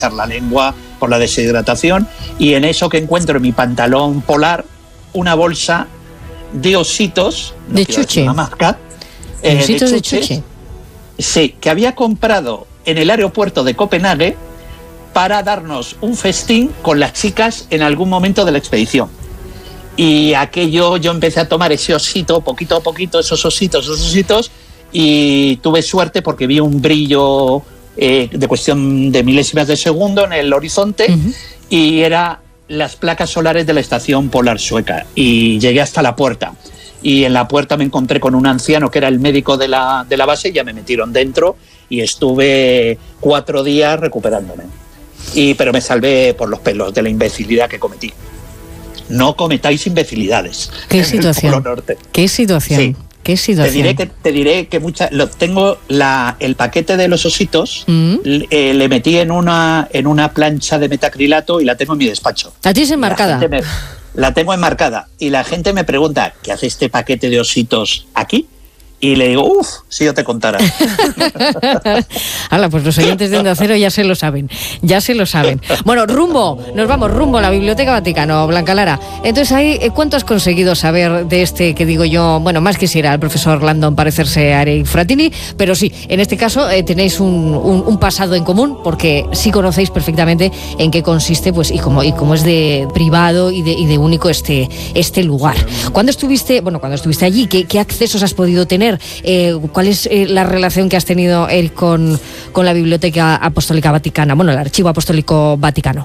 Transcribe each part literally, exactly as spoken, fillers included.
la lengua por la deshidratación, y en eso que encuentro en mi pantalón polar una bolsa de ositos no de chuche, una marca, eh, ositos de chuche, de chuche, sí, que había comprado en el aeropuerto de Copenhague para darnos un festín con las chicas en algún momento de la expedición. Y aquello, yo empecé a tomar ese osito, poquito a poquito, esos ositos, esos ositos, y tuve suerte porque vi un brillo eh, de cuestión de milésimas de segundo en el horizonte, uh-huh. y era las placas solares de la estación polar sueca. Y llegué hasta la puerta. Y en la puerta me encontré con un anciano que era el médico de la, de la base, y ya me metieron dentro y estuve cuatro días recuperándome. Y, pero me salvé por los pelos de la imbecilidad que cometí. No cometáis imbecilidades. ¿Qué situación? Norte. ¿Qué situación? Sí. ¿Qué situación? Te diré que, te diré que mucha, lo, tengo la, el paquete de los ositos, mm. le, eh, le metí en una, en una plancha de metacrilato y la tengo en mi despacho. ¿La tienes enmarcada? La, me, la tengo enmarcada y la gente me pregunta, ¿qué hace este paquete de ositos aquí? Y le digo, uff, si yo te contara. Hala, pues los oyentes de Onda Cero ya se lo saben, ya se lo saben. Bueno, rumbo, nos vamos rumbo a la Biblioteca Vaticano, Blanca Lara. Entonces, ahí, ¿cuánto has conseguido saber de este que digo yo? Bueno, más quisiera el profesor Landon parecerse a Eric Frattini, pero sí, en este caso eh, tenéis un, un, un pasado en común, porque sí conocéis perfectamente en qué consiste, pues, y cómo, y cómo es de privado y de, y de único este, este lugar. ¿Cuándo estuviste, bueno, cuando estuviste allí, qué, qué accesos has podido tener? Eh, ¿Cuál es eh, la relación que has tenido él con, con la Biblioteca Apostólica Vaticana? Bueno, el Archivo Apostólico Vaticano.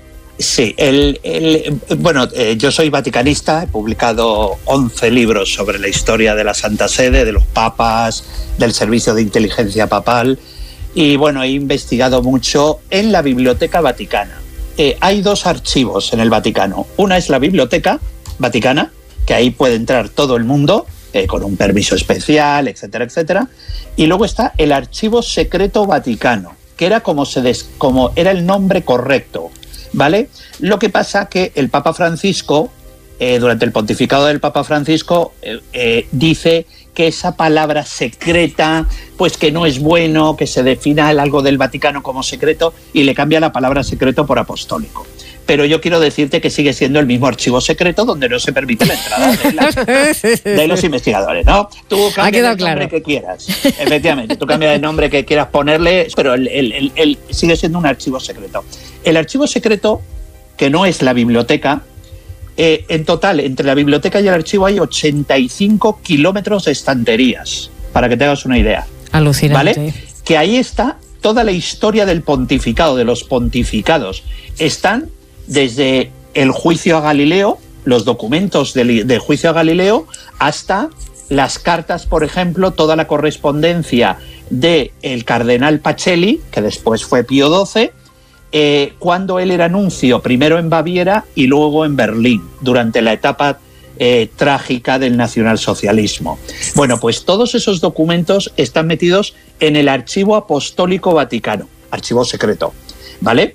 Sí, el, el, bueno, eh, yo soy vaticanista, he publicado once libros sobre la historia de la Santa Sede, de los papas, del servicio de inteligencia papal, y bueno, he investigado mucho en la Biblioteca Vaticana. Eh, hay dos archivos en el Vaticano. Una es la Biblioteca Vaticana, que ahí puede entrar todo el mundo, Eh, con un permiso especial, etcétera, etcétera. Y luego está el Archivo Secreto Vaticano, que era como, se des, como era el nombre correcto, ¿vale? Lo que pasa que el Papa Francisco, eh, durante el pontificado del Papa Francisco, eh, eh, dice que esa palabra secreta, pues que no es bueno, que se defina algo del Vaticano como secreto, y le cambia la palabra secreto por apostólico. Pero yo quiero decirte que sigue siendo el mismo archivo secreto donde no se permite la entrada de, las, de los investigadores, ¿no? Tú cambia el nombre claro. que quieras, efectivamente, tú cambias el nombre que quieras ponerle, pero el, el, el, el sigue siendo un archivo secreto. El archivo secreto, que no es la biblioteca, eh, en total, entre la biblioteca y el archivo hay ochenta y cinco kilómetros de estanterías, para que te hagas una idea. Alucinante. ¿Vale? Que ahí está toda la historia del pontificado, de los pontificados. Están desde el juicio a Galileo, los documentos del, del juicio a Galileo, hasta las cartas, por ejemplo, toda la correspondencia del cardenal Pacelli, que después fue Pío doce, eh, cuando él era nuncio, primero en Baviera y luego en Berlín, durante la etapa eh, trágica del nacionalsocialismo. Bueno, pues todos esos documentos están metidos en el Archivo Apostólico Vaticano, archivo secreto, ¿vale?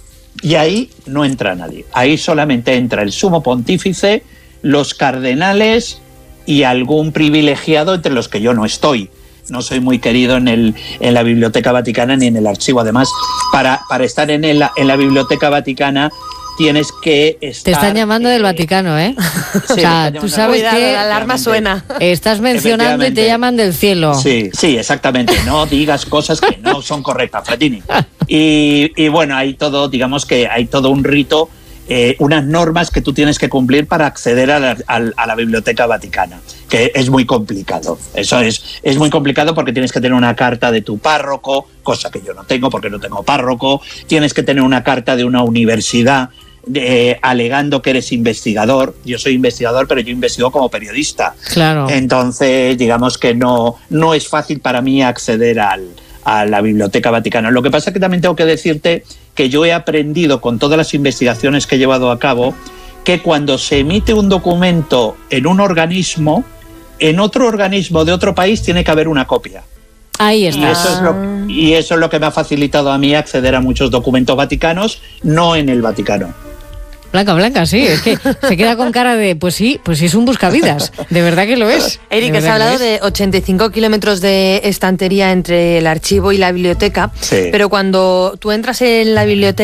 Y ahí no entra nadie. Ahí solamente entra el sumo pontífice, los cardenales y algún privilegiado entre los que yo no estoy. No soy muy querido en, el, en la Biblioteca Vaticana ni en el archivo. Además, para, para estar en, el, en la Biblioteca Vaticana tienes que estar... Te están llamando eh, del Vaticano, ¿eh? Sí, o sea, tú sabes Cuidado, que... la alarma suena. Estás mencionando y te llaman del cielo. Sí, sí, exactamente. No digas cosas que no son correctas, Frattini. Y, y bueno, hay todo, digamos que hay todo un rito, eh, unas normas que tú tienes que cumplir para acceder a la, a, a la Biblioteca Vaticana, que es muy complicado. Eso es, es muy complicado porque tienes que tener una carta de tu párroco, cosa que yo no tengo porque no tengo párroco. Tienes que tener una carta de una universidad Eh, alegando que eres investigador. Yo soy investigador, pero yo investigo como periodista. Claro. Entonces, digamos que no, no es fácil para mí acceder al, a la Biblioteca Vaticana. Lo que pasa es que también tengo que decirte que yo he aprendido con todas las investigaciones que he llevado a cabo que cuando se emite un documento en un organismo, en otro organismo de otro país tiene que haber una copia. Ahí está. Y eso, es lo, y eso es lo que me ha facilitado a mí acceder a muchos documentos vaticanos, no en el Vaticano. Blanca, Blanca, sí, es que se queda con cara de, pues sí, pues sí es un buscavidas, de verdad que lo es. Eric, has hablado de ochenta y cinco kilómetros de estantería entre el archivo y la biblioteca, sí. pero cuando tú entras en la biblioteca